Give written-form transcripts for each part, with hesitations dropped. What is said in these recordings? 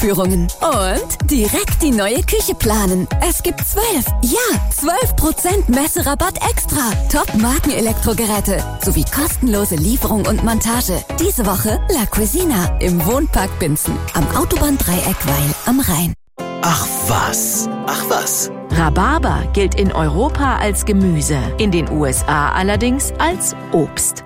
Aufführungen und direkt die neue Küche planen. Es gibt 12% Messerabatt extra. Top-Marken-Elektrogeräte sowie kostenlose Lieferung und Montage. Diese Woche La Cuisina im Wohnpark Binzen am Autobahndreieck Weil am Rhein. Ach was. Rhabarber gilt in Europa als Gemüse, in den USA allerdings als Obst.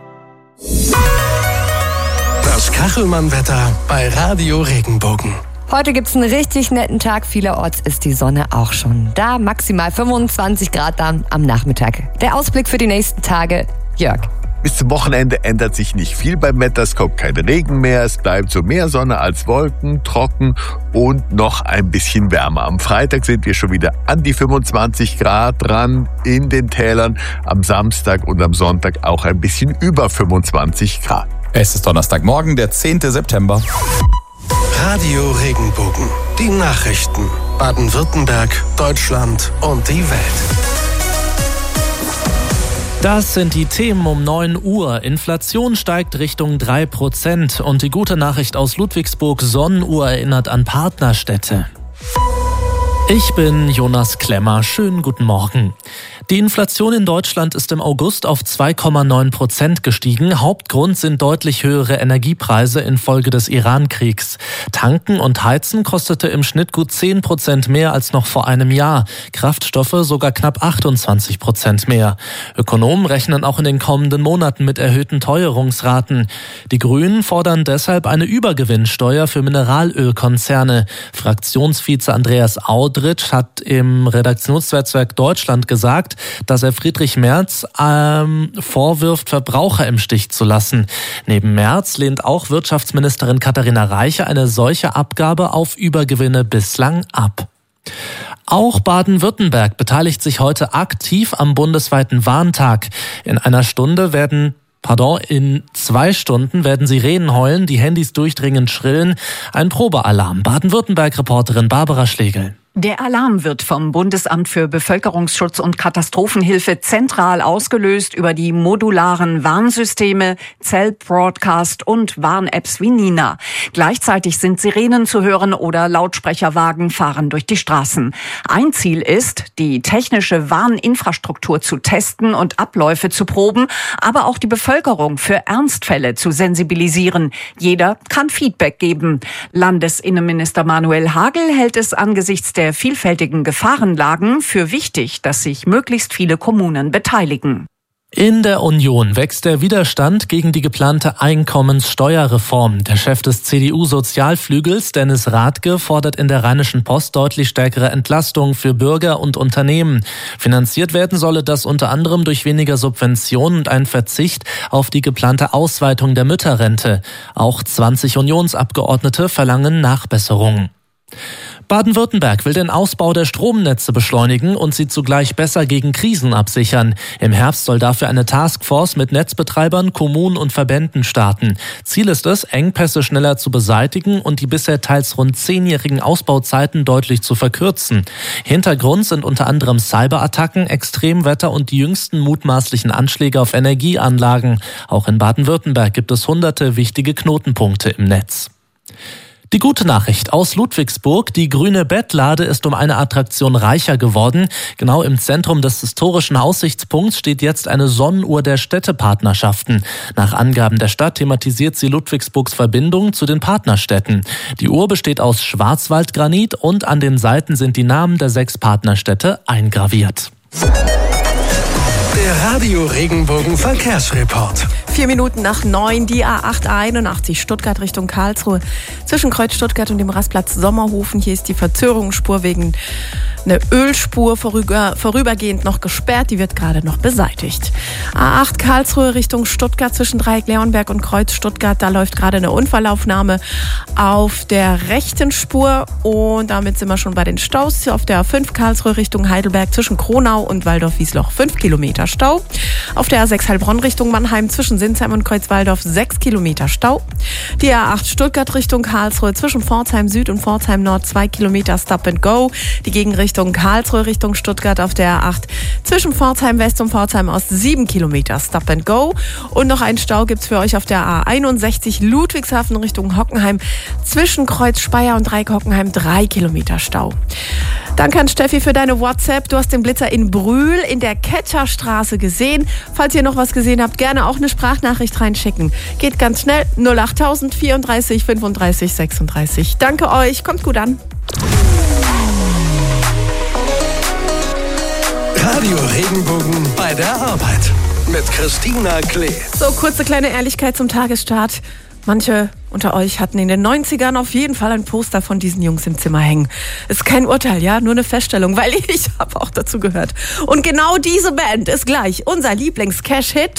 Das Kachelmann-Wetter bei Radio Regenbogen. Heute gibt's einen richtig netten Tag. Vielerorts ist die Sonne auch schon da. Maximal 25 Grad dann am Nachmittag. Der Ausblick für die nächsten Tage, Jörg. Bis zum Wochenende ändert sich nicht viel beim Wetter. Es kommt kein Regen mehr. Es bleibt so mehr Sonne als Wolken, trocken und noch ein bisschen wärmer. Am Freitag sind wir schon wieder an die 25 Grad dran in den Tälern. Am Samstag und am Sonntag auch ein bisschen über 25 Grad. Es ist Donnerstagmorgen, der 10. September. Radio Regenbogen. Die Nachrichten. Baden-Württemberg, Deutschland und die Welt. Das sind die Themen um 9 Uhr. Inflation steigt Richtung 3% und die gute Nachricht aus Ludwigsburg, Sonnenuhr erinnert an Partnerstädte. Ich bin Jonas Klemmer. Schönen guten Morgen. Die Inflation in Deutschland ist im August auf 2,9% gestiegen. Hauptgrund sind deutlich höhere Energiepreise infolge des Iran-Kriegs. Tanken und Heizen kostete im Schnitt gut 10% mehr als noch vor einem Jahr. Kraftstoffe sogar knapp 28% mehr. Ökonomen rechnen auch in den kommenden Monaten mit erhöhten Teuerungsraten. Die Grünen fordern deshalb eine Übergewinnsteuer für Mineralölkonzerne. Fraktionsvize Andreas Audritsch hat im Redaktionsnetzwerk Deutschland gesagt, dass er Friedrich Merz vorwirft, Verbraucher im Stich zu lassen. Neben Merz lehnt auch Wirtschaftsministerin Katharina Reiche eine solche Abgabe auf Übergewinne bislang ab. Auch Baden-Württemberg beteiligt sich heute aktiv am bundesweiten Warntag. In 2 Stunden werden Sirenen heulen, die Handys durchdringend schrillen. Ein Probealarm. Baden-Württemberg-Reporterin Barbara Schlegel. Der Alarm wird vom Bundesamt für Bevölkerungsschutz und Katastrophenhilfe zentral ausgelöst über die modularen Warnsysteme, Cell-Broadcast und Warn-Apps wie Nina. Gleichzeitig sind Sirenen zu hören oder Lautsprecherwagen fahren durch die Straßen. Ein Ziel ist, die technische Warninfrastruktur zu testen und Abläufe zu proben, aber auch die Bevölkerung für Ernstfälle zu sensibilisieren. Jeder kann Feedback geben. Landesinnenminister Manuel Hagel hält es angesichts der vielfältigen Gefahrenlagen für wichtig, dass sich möglichst viele Kommunen beteiligen. In der Union wächst der Widerstand gegen die geplante Einkommenssteuerreform. Der Chef des CDU-Sozialflügels, Dennis Rathke, fordert in der Rheinischen Post deutlich stärkere Entlastungen für Bürger und Unternehmen. Finanziert werden solle das unter anderem durch weniger Subventionen und einen Verzicht auf die geplante Ausweitung der Mütterrente. Auch 20 Unionsabgeordnete verlangen Nachbesserungen. Baden-Württemberg will den Ausbau der Stromnetze beschleunigen und sie zugleich besser gegen Krisen absichern. Im Herbst soll dafür eine Taskforce mit Netzbetreibern, Kommunen und Verbänden starten. Ziel ist es, Engpässe schneller zu beseitigen und die bisher teils rund 10-jährigen Ausbauzeiten deutlich zu verkürzen. Hintergrund sind unter anderem Cyberattacken, Extremwetter und die jüngsten mutmaßlichen Anschläge auf Energieanlagen. Auch in Baden-Württemberg gibt es hunderte wichtige Knotenpunkte im Netz. Die gute Nachricht aus Ludwigsburg: Die grüne Bettlade ist um eine Attraktion reicher geworden. Genau im Zentrum des historischen Aussichtspunkts steht jetzt eine Sonnenuhr der Städtepartnerschaften. Nach Angaben der Stadt thematisiert sie Ludwigsburgs Verbindung zu den Partnerstädten. Die Uhr besteht aus Schwarzwaldgranit und an den Seiten sind die Namen der 6 Partnerstädte eingraviert. Der Radio Regenbogen Verkehrsreport. 4 Minuten nach 9, die A8, A81 Stuttgart Richtung Karlsruhe. Zwischen Kreuz Stuttgart und dem Rastplatz Sommerhofen. Hier ist die Verzögerungsspur wegen einer Ölspur vorübergehend noch gesperrt. Die wird gerade noch beseitigt. A8 Karlsruhe Richtung Stuttgart zwischen Dreieck Leonberg und Kreuz Stuttgart. Da läuft gerade eine Unfallaufnahme auf der rechten Spur. Und damit sind wir schon bei den Staus. Auf der A5 Karlsruhe Richtung Heidelberg zwischen Kronau und Waldorf-Wiesloch 5 Kilometer Stau. Auf der A6 Heilbronn Richtung Mannheim zwischen Sinsheim und Kreuzwaldorf 6 Kilometer Stau. Die A8 Stuttgart Richtung Karlsruhe zwischen Pforzheim Süd und Pforzheim Nord 2 Kilometer Stop and Go. Die Gegenrichtung Karlsruhe Richtung Stuttgart auf der A8 zwischen Pforzheim West und Pforzheim Ost 7 Kilometer Stop and Go. Und noch einen Stau gibt's für euch auf der A61 Ludwigshafen Richtung Hockenheim zwischen Kreuz Speyer und Dreieck Hockenheim 3 Kilometer Stau. Danke an Steffi für deine WhatsApp. Du hast den Blitzer in Brühl in der Ketcherstraße gesehen. Falls ihr noch was gesehen habt, gerne auch eine Sprachnachricht reinschicken. Geht ganz schnell. 08000 34 35 36. Danke euch. Kommt gut an. Radio Regenbogen bei der Arbeit mit Christina Klee. So, kurze kleine Ehrlichkeit zum Tagesstart. Manche unter euch hatten in den 90ern auf jeden Fall ein Poster von diesen Jungs im Zimmer hängen. Ist kein Urteil, ja, nur eine Feststellung, weil ich habe auch dazu gehört. Und genau diese Band ist gleich unser Lieblings-Cash-Hit.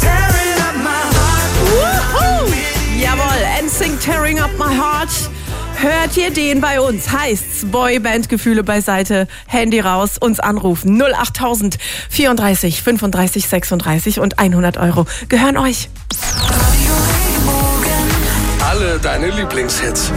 Jawohl, NSYNC Tearing Up My Heart. Hört ihr den bei uns? Heißt's Boyband-Gefühle beiseite, Handy raus, uns anrufen. 08000 34 35 36 und 100 € gehören euch. Alle deine Lieblingshits.